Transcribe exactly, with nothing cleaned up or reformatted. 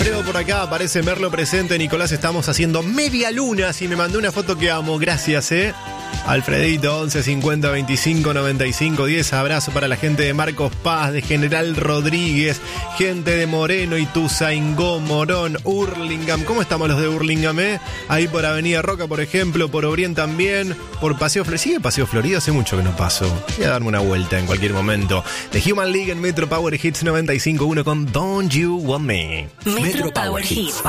Leo por acá, aparece Merlo presente. Nicolás, estamos haciendo media luna. Si me mandó una foto que amo, gracias, eh. Alfredito, once cincuenta veinticinco noventa y cinco diez. Abrazo para la gente de Marcos Paz, de General Rodríguez, gente de Moreno, Ituzaingó, Morón, Hurlingham. ¿Cómo estamos los de Hurlingham, eh? Ahí por Avenida Roca, por ejemplo, por Obrien también, por Paseo Florido. ¿Sigue Paseo Florido? Hace mucho que no paso. Voy a darme una vuelta en cualquier momento. The Human League en Metro Power Hits noventa y cinco punto uno con Don't You Want Me. Metro Power Hits.